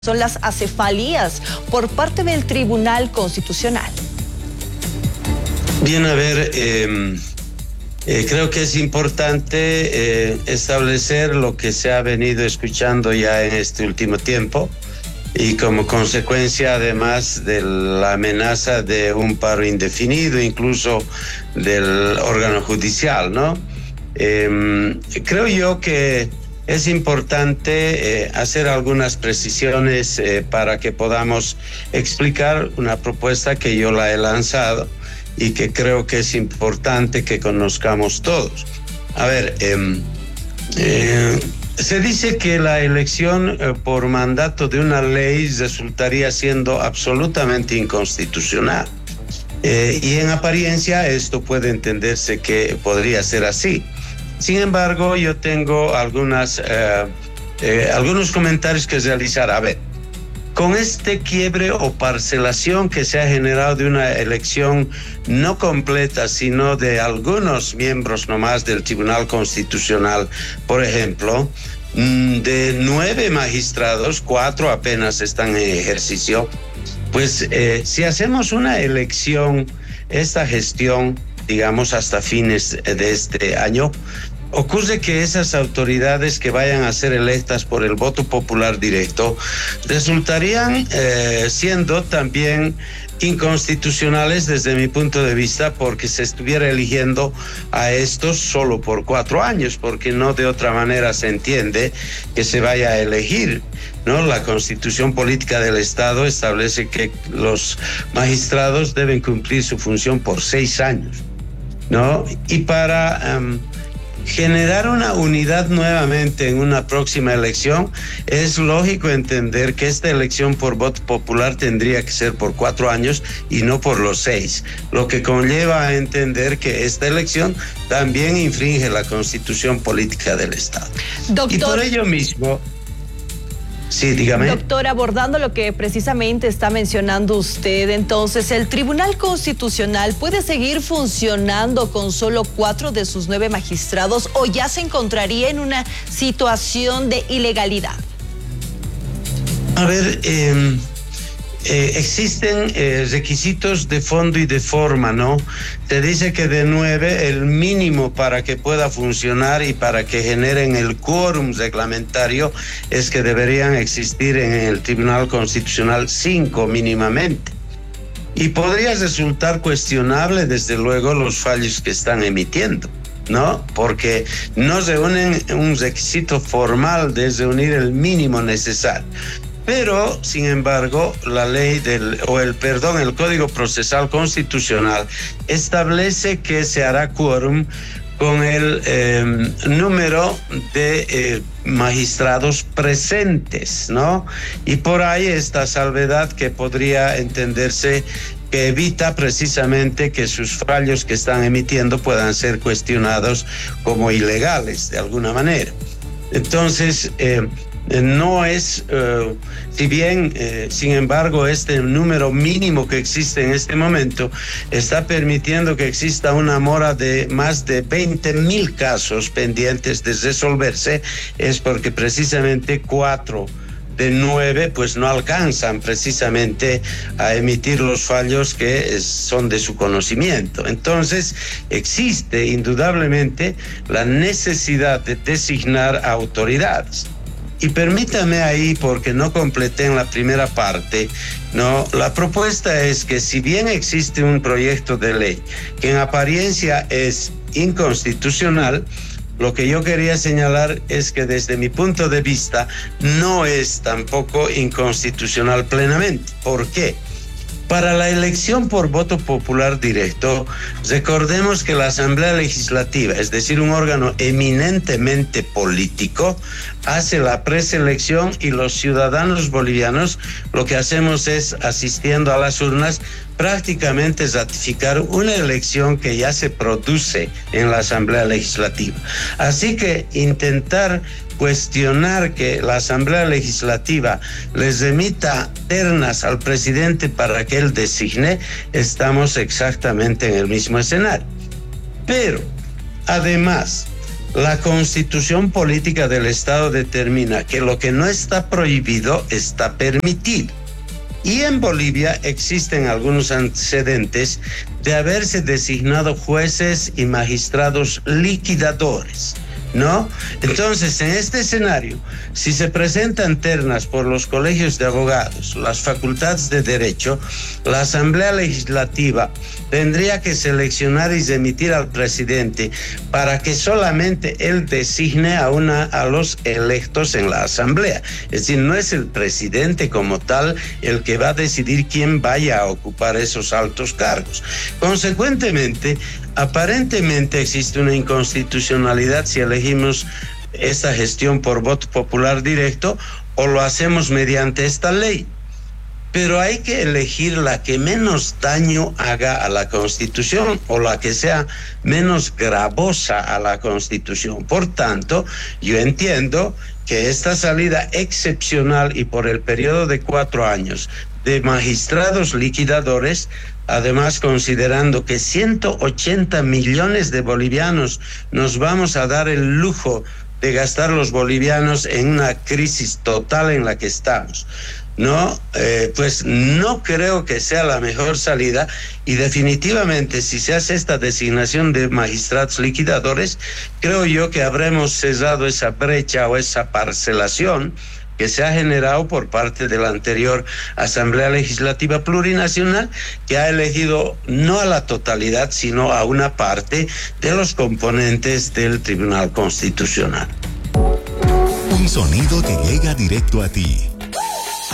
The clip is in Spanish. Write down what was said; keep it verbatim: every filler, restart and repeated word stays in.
son las acefalías por parte del Tribunal Constitucional. Bien, a ver, eh, eh, creo que es importante eh, establecer lo que se ha venido escuchando ya en este último tiempo y como consecuencia además de la amenaza de un paro indefinido, incluso del órgano judicial, ¿no? Eh, creo yo que es importante eh, hacer algunas precisiones eh, para que podamos explicar una propuesta que yo la he lanzado y que creo que es importante que conozcamos todos. A ver, eh, eh, se dice que la elección eh, por mandato de una ley resultaría siendo absolutamente inconstitucional. Eh, y en apariencia esto puede entenderse que podría ser así. Sin embargo, yo tengo algunas, eh, eh, algunos comentarios que realizar. A ver, con este quiebre o parcelación que se ha generado de una elección no completa, sino de algunos miembros nomás del Tribunal Constitucional, por ejemplo, de nueve magistrados, cuatro apenas están en ejercicio, pues eh, si hacemos una elección, esta gestión, digamos, hasta fines de este año, ocurre que esas autoridades que vayan a ser electas por el voto popular directo resultarían eh, siendo también inconstitucionales desde mi punto de vista, porque se estuviera eligiendo a estos solo por cuatro años, porque no de otra manera se entiende que se vaya a elegir, ¿no? La Constitución Política del Estado establece que los magistrados deben cumplir su función por seis años, ¿no? Y para um, generar una unidad nuevamente en una próxima elección, es lógico entender que esta elección por voto popular tendría que ser por cuatro años y no por los seis, lo que conlleva a entender que esta elección también infringe la Constitución Política del Estado. Doctor, y por ello mismo... Sí, dígame. Doctor, abordando lo que precisamente está mencionando usted, entonces, ¿el Tribunal Constitucional puede seguir funcionando con solo cuatro de sus nueve magistrados o ya se encontraría en una situación de ilegalidad? A ver, eh, eh, existen eh, requisitos de fondo y de forma, ¿no? Te dice que de nueve, el mínimo para que pueda funcionar y para que generen el quórum reglamentario es que deberían existir en el Tribunal Constitucional cinco mínimamente. Y podría resultar cuestionable, desde luego, los fallos que están emitiendo, ¿no? Porque no reúnen un requisito formal de reunir el mínimo necesario. Pero, sin embargo, la ley del, o el, perdón, el Código Procesal Constitucional establece que se hará quórum con el eh, número de eh, magistrados presentes, ¿no? Y por ahí esta salvedad que podría entenderse que evita precisamente que sus fallos que están emitiendo puedan ser cuestionados como ilegales de alguna manera. Entonces, eh, no es, uh, si bien, eh, sin embargo, este número mínimo que existe en este momento está permitiendo que exista una mora de más de veinte mil casos pendientes de resolverse, es porque precisamente cuatro de nueve pues no alcanzan precisamente a emitir los fallos que es, son de su conocimiento. Entonces existe indudablemente la necesidad de designar autoridades. Y permítame ahí, porque no completé en la primera parte, no, la propuesta es que si bien existe un proyecto de ley que en apariencia es inconstitucional, lo que yo quería señalar es que desde mi punto de vista no es tampoco inconstitucional plenamente. ¿Por qué? Para la elección por voto popular directo, recordemos que la Asamblea Legislativa, es decir, un órgano eminentemente político, hace la preselección y los ciudadanos bolivianos lo que hacemos es, asistiendo a las urnas, prácticamente ratificar una elección que ya se produce en la Asamblea Legislativa. Así que intentar cuestionar que la Asamblea Legislativa les remita ternas al presidente para que él designe, estamos exactamente en el mismo escenario. Pero, además, La Constitución Política del Estado determina que lo que no está prohibido está permitido. Y en Bolivia existen algunos antecedentes de haberse designado jueces y magistrados liquidadores, ¿no? Entonces, en este escenario, si se presentan ternas por los colegios de abogados, las facultades de derecho, la Asamblea Legislativa tendría que seleccionar y remitir al presidente para que solamente él designe a, una, a los electos en la Asamblea. Es decir, no es el presidente como tal el que va a decidir quién vaya a ocupar esos altos cargos. Consecuentemente, aparentemente existe una inconstitucionalidad si elegimos esta gestión por voto popular directo o lo hacemos mediante esta ley. Pero hay que elegir la que menos daño haga a la Constitución o la que sea menos gravosa a la Constitución. Por tanto, yo entiendo que esta salida excepcional y por el periodo de cuatro años de magistrados liquidadores, además considerando que ciento ochenta millones de bolivianos nos vamos a dar el lujo de gastar los bolivianos en una crisis total en la que estamos. No, eh, pues no creo que sea la mejor salida y definitivamente si se hace esta designación de magistrados liquidadores, creo yo que habremos cesado esa brecha o esa parcelación que se ha generado por parte de la anterior Asamblea Legislativa Plurinacional, que ha elegido no a la totalidad, sino a una parte de los componentes del Tribunal Constitucional. Un sonido que llega directo a ti.